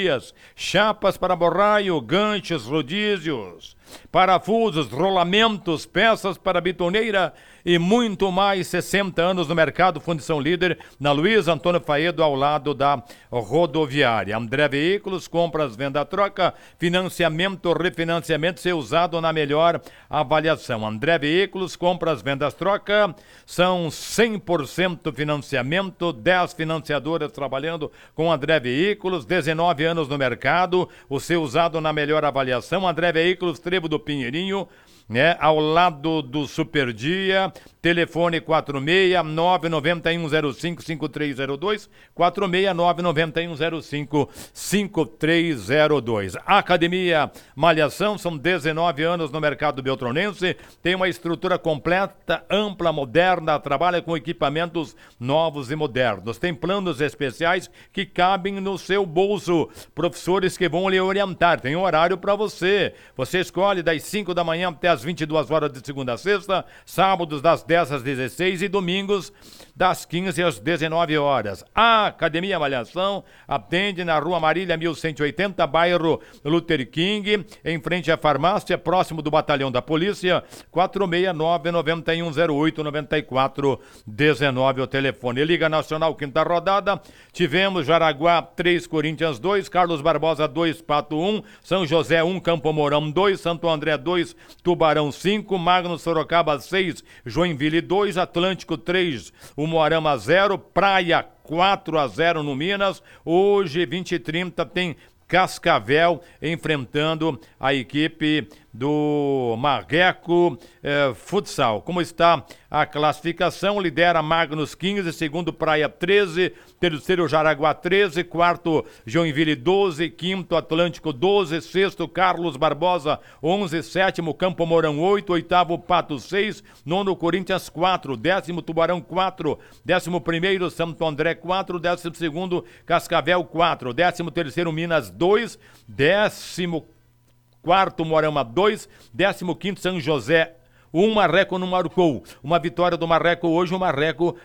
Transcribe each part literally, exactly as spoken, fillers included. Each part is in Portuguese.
baterias, chapas para borraio, ganchos, rodízios, parafusos, rolamentos, peças para bitoneira e muito mais. Sessenta anos no mercado, fundição líder na Luiz Antônio Faedo, ao lado da rodoviária. André Veículos, compras, venda, troca, financiamento, refinanciamento, ser usado na melhor avaliação. André Veículos, compras, vendas, troca, são cem por cento financiamento, dez financiadoras trabalhando com André Veículos, dezenove anos no mercado, o seu usado na melhor avaliação. André Veículos, Trevo do Pinheirinho, né, ao lado do Superdia. Telefone quatro seis nove nove um zero cinco cinco três zero dois, quatro seis nove nove um zero cinco cinco três zero dois. Academia Malhação, são dezenove anos no mercado beltronense, tem uma estrutura completa, ampla, moderna, trabalha com equipamentos novos e modernos, tem planos especiais que cabem no seu bolso, professores que vão lhe orientar, tem horário para você, você escolhe das cinco da manhã até as vinte e duas horas de segunda a sexta, sábados das dez às dezesseis e domingos das quinze às dezenove horas. A Academia Malhação atende na Rua Marília mil cento e oitenta, bairro Luther King, em frente à farmácia, próximo do Batalhão da Polícia. Quatro seis nove nove um zero oito nove quatro um nove o telefone. Liga Nacional, quinta rodada, tivemos Jaraguá três, Corinthians dois, Carlos Barbosa dois, Pato um, São José um, Campo Mourão dois, Santo André dois, Tubarão cinco, Magno Sorocaba seis, Joinville dois, Atlântico três, Umuarama zero, Praia quatro a zero no Minas. Hoje, vinte e trinta, tem Cascavel enfrentando a equipe do Marreco eh, Futsal. Como está a classificação? Lidera Magnus quinze, segundo Praia treze, terceiro Jaraguá treze, quarto Joinville doze, quinto Atlântico doze, sexto Carlos Barbosa onze, sétimo Campo Mourão oito, oitavo Pato seis, nono Corinthians quatro, décimo Tubarão quatro, décimo primeiro Santo André quatro, décimo segundo Cascavel quatro, décimo terceiro Minas dois, décimo quarto Moarama dois, décimo quinto São José um, Marreco não marcou. Uma vitória do Marreco hoje, o Marreco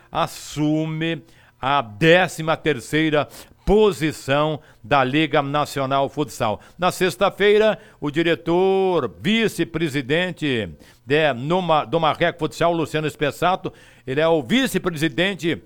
assume a décima terceira posição da Liga Nacional Futsal. Na sexta-feira, o diretor, vice-presidente de, numa, do Marreco Futsal, Luciano Espessato, ele é o vice-presidente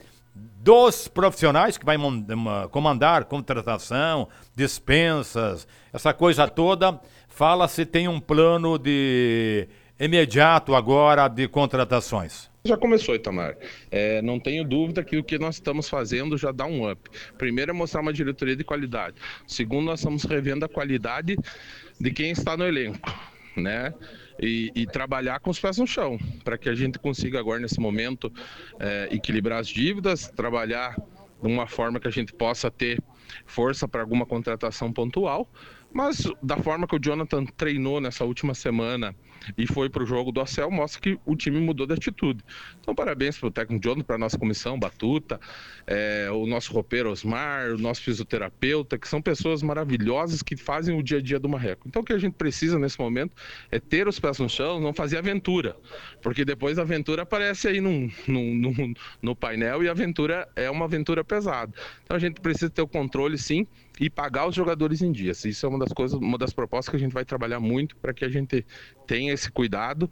dos profissionais que vai comandar contratação, dispensas, essa coisa toda. Fala se tem um plano de imediato agora de contratações. Já começou, Itamar. É, não tenho dúvida que o que nós estamos fazendo já dá um up. Primeiro é mostrar uma diretoria de qualidade. Segundo, nós estamos revendo a qualidade de quem está no elenco, né? E, e trabalhar com os pés no chão, para que a gente consiga agora, nesse momento, é, equilibrar as dívidas, trabalhar de uma forma que a gente possa ter força para alguma contratação pontual, mas da forma que o Jonathan treinou nessa última semana e foi para o jogo do Acel, mostra que o time mudou de atitude. Então, parabéns para o técnico Jonathan, para a nossa comissão, Batuta, é, o nosso roupeiro Osmar, o nosso fisioterapeuta, que são pessoas maravilhosas que fazem o dia a dia do Marreco. Então, o que a gente precisa nesse momento é ter os pés no chão, não fazer aventura, porque depois a aventura aparece aí num, num, num, no painel e a aventura é uma aventura pesada. Então, a gente precisa ter o controle, sim, e pagar os jogadores em dias. Isso é uma das coisas, uma das propostas que a gente vai trabalhar muito para que a gente tenha esse cuidado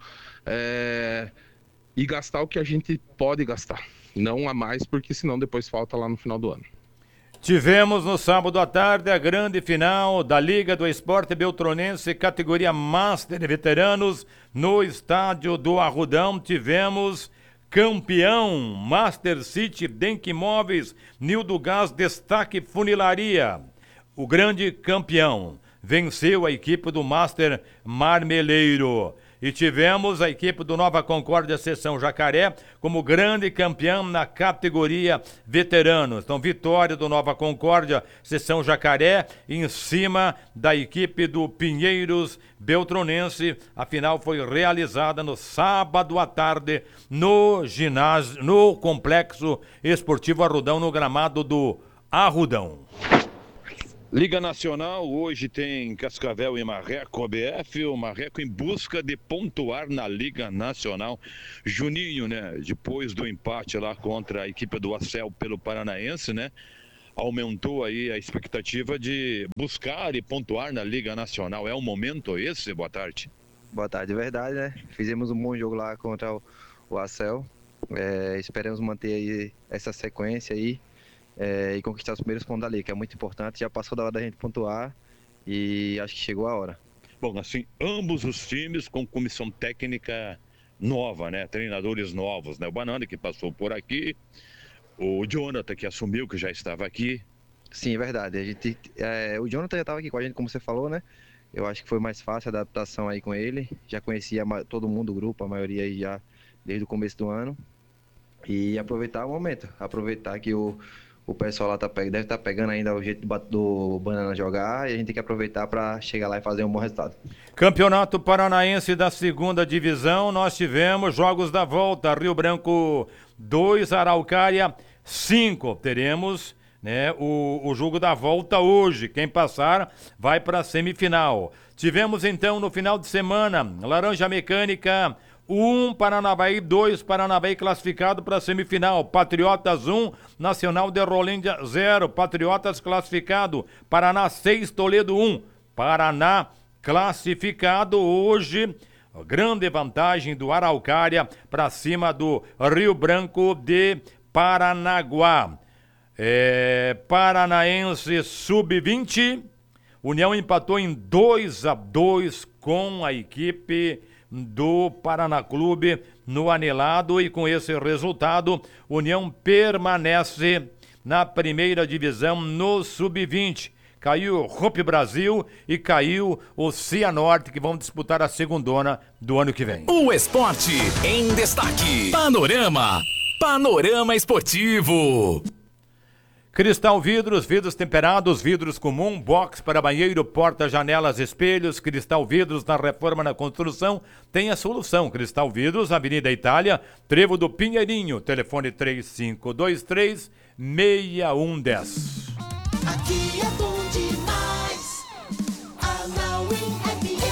é, e gastar o que a gente pode gastar, não a mais, porque senão depois falta lá no final do ano. Tivemos no sábado à tarde a grande final da Liga do Esporte Beltronense, categoria Master de Veteranos, no estádio do Arrudão. Tivemos campeão Master City, Denk Imóveis, Nildo Gás, Destaque Funilaria. O grande campeão venceu a equipe do Master Marmeleiro. E tivemos a equipe do Nova Concórdia Seção Jacaré como grande campeão na categoria veteranos. Então, vitória do Nova Concórdia Seção Jacaré em cima da equipe do Pinheiros Beltronense. A final foi realizada no sábado à tarde no ginásio, no Complexo Esportivo Arrudão, no gramado do Arrudão. Liga Nacional, hoje tem Cascavel e Marreco, O B F, o Marreco em busca de pontuar na Liga Nacional. Juninho, né, depois do empate lá contra a equipe do Acel pelo Paranaense, né, aumentou aí a expectativa de buscar e pontuar na Liga Nacional. É o momento esse? Boa tarde. Boa tarde, é verdade, né? Fizemos um bom jogo lá contra o, o Acel. É, esperamos manter aí essa sequência aí é, e conquistar os primeiros pontos da Liga, que é muito importante. Já passou da hora da gente pontuar e acho que chegou a hora. Bom, assim, ambos os times com comissão técnica nova, né? Treinadores novos, né? O Banana, que passou por aqui, o Jonathan, que assumiu, que já estava aqui. Sim, é verdade. A gente, é, o Jonathan já estava aqui com a gente, como você falou, né? Eu acho que foi mais fácil a adaptação aí com ele. Já conhecia todo mundo do grupo, a maioria aí já desde o começo do ano. E aproveitar o momento. Aproveitar que o, o pessoal lá tá, deve estar tá pegando ainda o jeito do, do Banana jogar. E a gente tem que aproveitar para chegar lá e fazer um bom resultado. Campeonato Paranaense da segunda divisão. Nós tivemos jogos da volta. Rio Branco dois, Araucária cinco. Teremos... Né, o, o jogo da volta hoje, quem passar vai para a semifinal. Tivemos então no final de semana, Laranja Mecânica um, Paranavaí dois, Paranavaí classificado para a semifinal, Patriotas um, Nacional de Rolândia zero, Patriotas classificado, Paraná seis, Toledo um, Paraná classificado hoje, grande vantagem do Araucária para cima do Rio Branco de Paranaguá. É, Paranaense sub vinte, União empatou em dois a dois com a equipe do Paraná Clube no anelado e com esse resultado, União permanece na primeira divisão no sub vinte. Caiu o Hope Brasil e caiu o Cianorte, que vão disputar a segundona do ano que vem. O esporte em destaque. Panorama. Panorama Esportivo. Cristal Vidros, vidros temperados, vidros comum, box para banheiro, porta, janelas, espelhos. Cristal Vidros na reforma, na construção, tem a solução. Cristal Vidros, Avenida Itália, Trevo do Pinheirinho, telefone três cinco dois três, seis um um zero. Aqui é bom demais, a Nauim F M.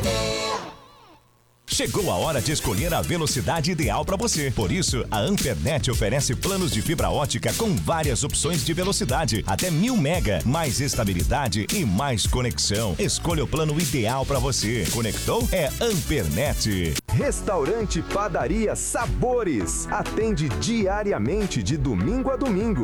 Chegou a hora de escolher a velocidade ideal para você. Por isso, a Ampernet oferece planos de fibra ótica com várias opções de velocidade, até mil mega, mais estabilidade e mais conexão. Escolha o plano ideal para você. Conectou? É Ampernet. Restaurante Padaria Sabores. Atende diariamente de domingo a domingo.